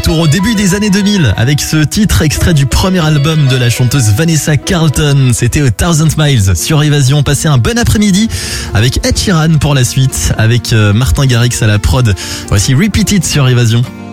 retour au début des années 2000 avec ce titre extrait du premier album de la chanteuse Vanessa Carlton. C'était A Thousand Miles sur Évasion. Passez un bon après-midi avec Ed Sheeran pour la suite, avec Martin Garrix à la prod. Voici Repeat It sur Évasion.